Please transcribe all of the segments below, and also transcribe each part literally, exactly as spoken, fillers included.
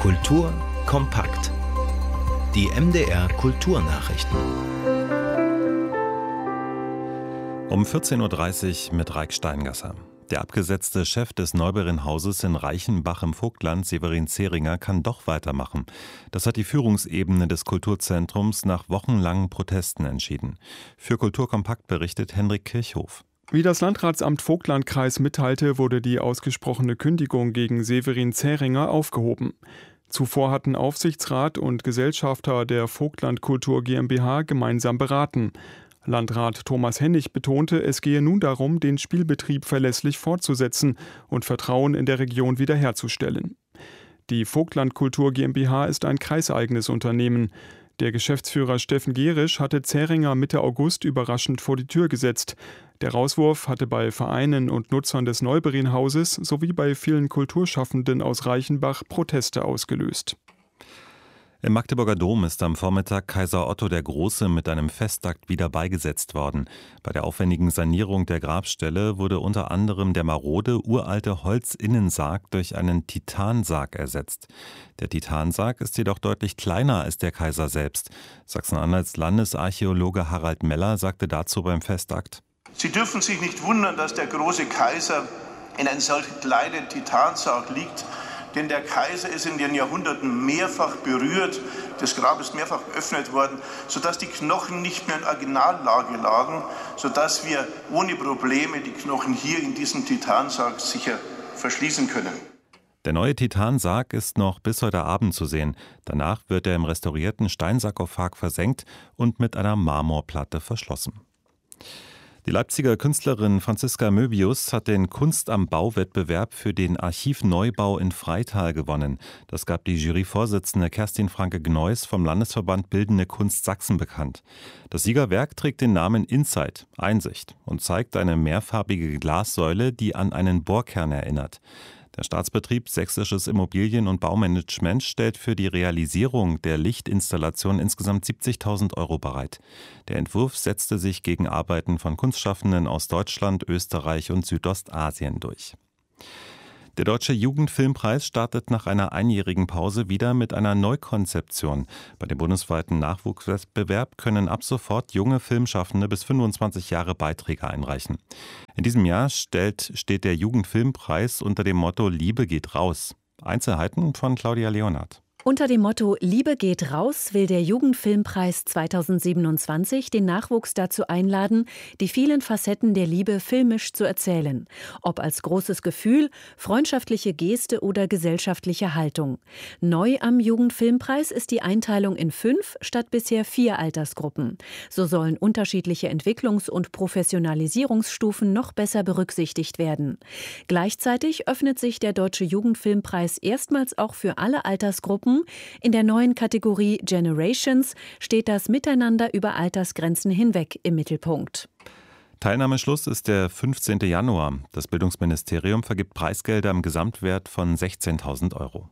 Kultur kompakt. Die M D R Kulturnachrichten. Um vierzehn Uhr dreißig mit Raik Steingasser. Der abgesetzte Chef des Neuberinnhauses in Reichenbach im Vogtland, Severin Zehringer, kann doch weitermachen. Das hat die Führungsebene des Kulturzentrums nach wochenlangen Protesten entschieden. Für Kultur kompakt berichtet Henrik Kirchhoff. Wie das Landratsamt Vogtlandkreis mitteilte, wurde die ausgesprochene Kündigung gegen Severin Zehringer aufgehoben. Zuvor hatten Aufsichtsrat und Gesellschafter der Vogtland Kultur GmbH gemeinsam beraten. Landrat Thomas Hennig betonte, es gehe nun darum, den Spielbetrieb verlässlich fortzusetzen und Vertrauen in der Region wiederherzustellen. Die Vogtland Kultur GmbH ist ein kreiseigenes Unternehmen. Der Geschäftsführer Steffen Gerisch hatte Zehringer Mitte August überraschend vor die Tür gesetzt. Der Rauswurf hatte bei Vereinen und Nutzern des Neuberinnhauses sowie bei vielen Kulturschaffenden aus Reichenbach Proteste ausgelöst. Im Magdeburger Dom ist am Vormittag Kaiser Otto der Große mit einem Festakt wieder beigesetzt worden. Bei der aufwendigen Sanierung der Grabstelle wurde unter anderem der marode, uralte Holzinnensarg durch einen Titansarg ersetzt. Der Titansarg ist jedoch deutlich kleiner als der Kaiser selbst. Sachsen-Anhalts Landesarchäologe Harald Meller sagte dazu beim Festakt: Sie dürfen sich nicht wundern, dass der große Kaiser in einem solchen kleinen Titansarg liegt. Denn der Kaiser ist in den Jahrhunderten mehrfach berührt, das Grab ist mehrfach geöffnet worden, sodass die Knochen nicht mehr in Originallage lagen, sodass wir ohne Probleme die Knochen hier in diesem Titansarg sicher verschließen können. Der neue Titansarg ist noch bis heute Abend zu sehen. Danach wird er im restaurierten Steinsarkophag versenkt und mit einer Marmorplatte verschlossen. Die Leipziger Künstlerin Franziska Möbius hat den Kunst am Bau-Wettbewerb für den Archivneubau in Freital gewonnen. Das gab die Juryvorsitzende Kerstin Franke-Gneuss vom Landesverband Bildende Kunst Sachsen bekannt. Das Siegerwerk trägt den Namen Insight, Einsicht, und zeigt eine mehrfarbige Glassäule, die an einen Bohrkern erinnert. Der Staatsbetrieb Sächsisches Immobilien- und Baumanagement stellt für die Realisierung der Lichtinstallation insgesamt siebzigtausend Euro bereit. Der Entwurf setzte sich gegen Arbeiten von Kunstschaffenden aus Deutschland, Österreich und Südostasien durch. Der Deutsche Jugendfilmpreis startet nach einer einjährigen Pause wieder mit einer Neukonzeption. Bei dem bundesweiten Nachwuchswettbewerb können ab sofort junge Filmschaffende bis fünfundzwanzig Jahre Beiträge einreichen. In diesem Jahr stellt, steht der Jugendfilmpreis unter dem Motto Liebe geht raus. Einzelheiten von Claudia Leonhardt. Unter dem Motto Liebe geht raus will der Jugendfilmpreis zweitausendsiebenundzwanzig den Nachwuchs dazu einladen, die vielen Facetten der Liebe filmisch zu erzählen. Ob als großes Gefühl, freundschaftliche Geste oder gesellschaftliche Haltung. Neu am Jugendfilmpreis ist die Einteilung in fünf statt bisher vier Altersgruppen. So sollen unterschiedliche Entwicklungs- und Professionalisierungsstufen noch besser berücksichtigt werden. Gleichzeitig öffnet sich der Deutsche Jugendfilmpreis erstmals auch für alle Altersgruppen. In der neuen Kategorie Generations steht das Miteinander über Altersgrenzen hinweg im Mittelpunkt. Teilnahmeschluss ist der fünfzehnten Januar. Das Bildungsministerium vergibt Preisgelder im Gesamtwert von sechzehntausend Euro.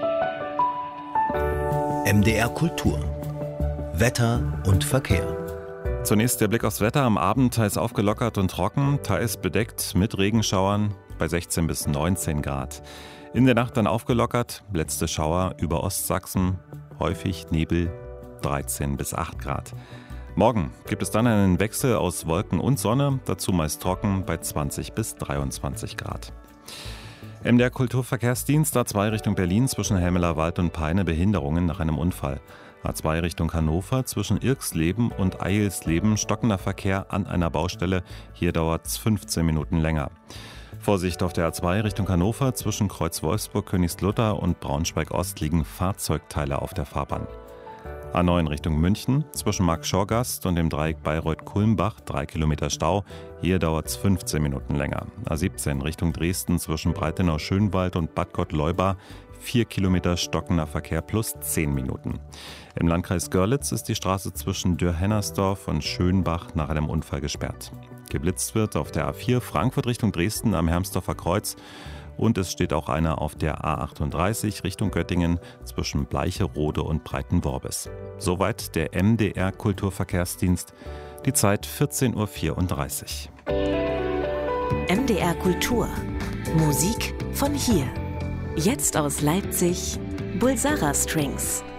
M D R Kultur. Wetter und Verkehr. Zunächst der Blick aufs Wetter. Am Abend teils aufgelockert und trocken, teils bedeckt mit Regenschauern bei sechzehn bis neunzehn Grad. In der Nacht dann aufgelockert, letzte Schauer über Ostsachsen, häufig Nebel, dreizehn bis acht Grad. Morgen gibt es dann einen Wechsel aus Wolken und Sonne, dazu meist trocken bei zwanzig bis dreiundzwanzig Grad. M D R Kulturverkehrsdienst A zwei Richtung Berlin zwischen Helmelerwald und Peine Behinderungen nach einem Unfall. A zwei Richtung Hannover zwischen Irxleben und Eilsleben stockender Verkehr an einer Baustelle, hier dauert es fünfzehn Minuten länger. Vorsicht auf der A zwei Richtung Hannover zwischen Kreuz Wolfsburg, Königslutter und Braunschweig-Ost liegen Fahrzeugteile auf der Fahrbahn. A neun Richtung München zwischen Marktschorgast und dem Dreieck Bayreuth-Kulmbach drei Kilometer Stau, hier dauert es fünfzehn Minuten länger. A siebzehn Richtung Dresden zwischen Breitenau-Schönwald und Bad Gott-Leubach vier Kilometer stockender Verkehr plus zehn Minuten. Im Landkreis Görlitz ist die Straße zwischen Dürr-Hennersdorf und Schönbach nach einem Unfall gesperrt. Geblitzt wird auf der A vier Frankfurt Richtung Dresden am Hermsdorfer Kreuz und es steht auch einer auf der A achtunddreißig Richtung Göttingen zwischen Bleicherode und Breitenworbis. Soweit der M D R Kulturverkehrsdienst. Die Zeit vierzehn Uhr vierunddreißig. M D R Kultur. Musik von hier. Jetzt aus Leipzig Bulsara Strings.